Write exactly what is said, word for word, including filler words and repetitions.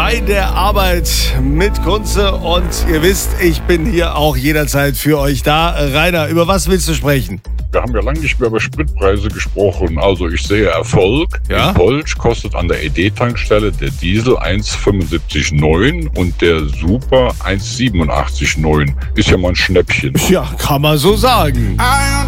bei der Arbeit mit Kunze und ihr wisst, ich bin hier auch jederzeit für euch da. Rainer, über was willst du sprechen? Wir haben ja lange nicht mehr über Spritpreise gesprochen. Also ich sehe Erfolg. Ja? In Polch kostet an der E D-Tankstelle der Diesel eins Komma fünfundsiebzig neun und der Super eins Komma siebenundachtzig neun. Ist ja mal ein Schnäppchen. Ja, kann man so sagen. I